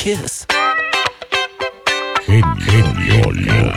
kiss. Genio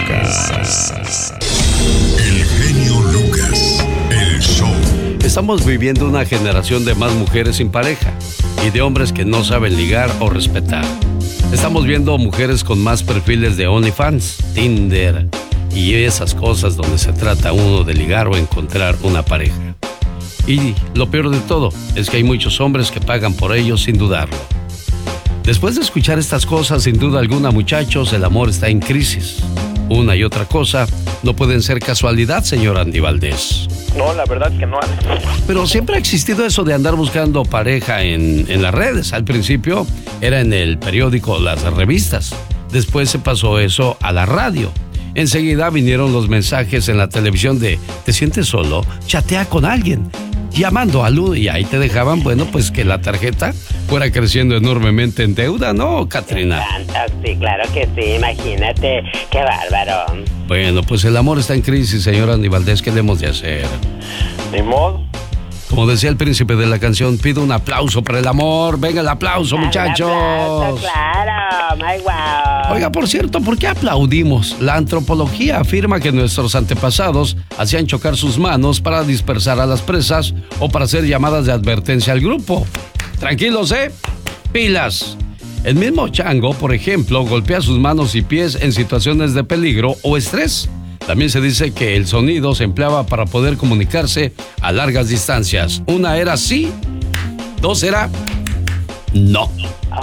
Lucas. El genio Lucas. El show. Estamos viviendo una generación de más mujeres sin pareja y de hombres que no saben ligar o respetar. Estamos viendo mujeres con más perfiles de OnlyFans, Tinder y esas cosas donde se trata uno de ligar o encontrar una pareja. Y lo peor de todo es que hay muchos hombres que pagan por ello sin dudarlo. Después de escuchar estas cosas, sin duda alguna, muchachos, el amor está en crisis. Una y otra cosa no pueden ser casualidad, señor Andy Valdés. No, la verdad que no. Pero siempre ha existido eso de andar buscando pareja en las redes. Al principio era en el periódico, las revistas. Después se pasó eso a la radio. Enseguida vinieron los mensajes en la televisión de ¿te sientes solo? Chatea con alguien. Llamando a Luz y ahí te dejaban, bueno, pues que la tarjeta fuera creciendo enormemente en deuda, ¿no, Katrina? Sí, claro que sí, imagínate, qué bárbaro. Bueno, pues el amor está en crisis, señor Andy Valdés, ¿qué debemos de hacer? Ni modo. Como decía el príncipe de la canción, pido un aplauso para el amor. Venga el aplauso, muchachos. Un aplauso, claro, my wow. Oiga, por cierto, ¿por qué aplaudimos? La antropología afirma que nuestros antepasados hacían chocar sus manos para dispersar a las presas o para hacer llamadas de advertencia al grupo. Tranquilos, pilas. El mismo chango, por ejemplo, golpea sus manos y pies en situaciones de peligro o estrés. También se dice que el sonido se empleaba para poder comunicarse a largas distancias. Una era sí, dos era no. Oh,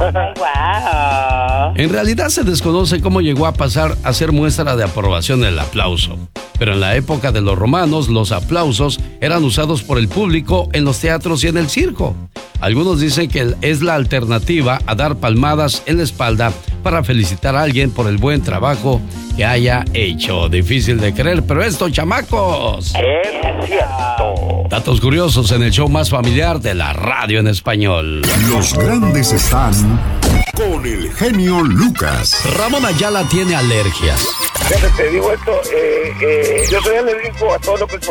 wow. En realidad se desconoce cómo llegó a pasar a ser muestra de aprobación el aplauso. Pero en la época de los romanos, los aplausos eran usados por el público en los teatros y en el circo. Algunos dicen que es la alternativa a dar palmadas en la espalda para felicitar a alguien por el buen trabajo que haya hecho. Difícil de creer, pero esto, chamacos, Es cierto. datos curiosos en el show más familiar de la radio en español. Los grandes están con el genio Lucas. Ramón Ayala tiene alergias. Fíjate, te digo esto, yo soy alérgico a todo lo que es